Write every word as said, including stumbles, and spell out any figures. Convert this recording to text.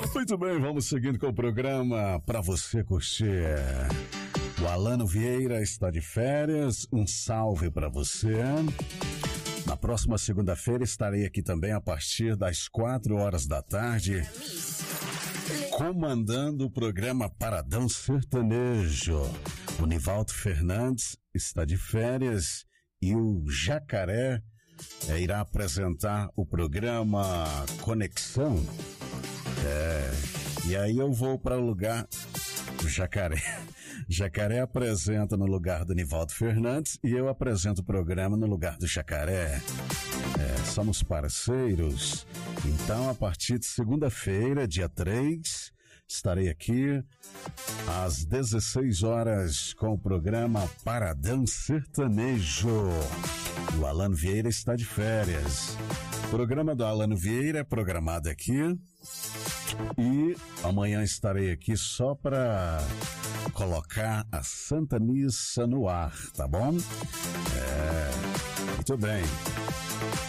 Muito bem, vamos seguindo com o programa para você curtir. O Alano Vieira está de férias, um salve para você. Na próxima segunda-feira estarei aqui também a partir das quatro horas da tarde, comandando o programa Paradão Sertanejo. O Nivaldo Fernandes está de férias e o Jacaré é, irá apresentar o programa Conexão. É, e aí eu vou para o lugar do Jacaré. Jacaré apresenta no lugar do Nivaldo Fernandes e eu apresento o programa no lugar do Jacaré. É, somos parceiros. Então, a partir de segunda-feira, dia três, estarei aqui às dezesseis horas com o programa Paradão Sertanejo. O Alano Vieira está de férias. O programa do Alano Vieira é programado aqui e amanhã estarei aqui só para colocar a Santa Missa no ar, tá bom? É, muito bem.